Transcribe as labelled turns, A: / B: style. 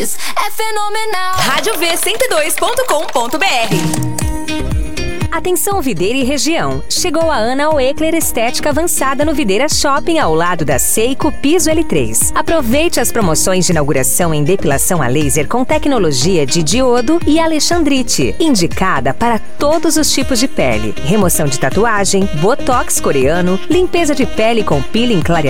A: É fenomenal.
B: Rádio V102.com.br.
C: Atenção Videira e região, chegou a Ana Oekler Estética Avançada no Videira Shopping ao lado da Seiko Piso L3. Aproveite as promoções de inauguração em depilação a laser com tecnologia de diodo e alexandrite, indicada para todos os tipos de pele, remoção de tatuagem, botox coreano, limpeza de pele com peeling clareador